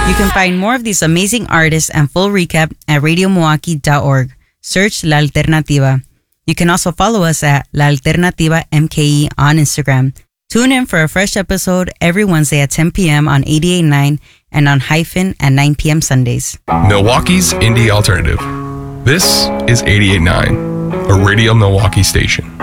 You can find more of these amazing artists and full recap at radiomilwaukee.org. Search La Alternativa. You can also follow us at La Alternativa MKE on Instagram. Tune in for a fresh episode every Wednesday at 10 p.m. on 88.9 and on Hyphen at 9 p.m. Sundays. Milwaukee's Indie Alternative. This is 88.9, a Radio Milwaukee station.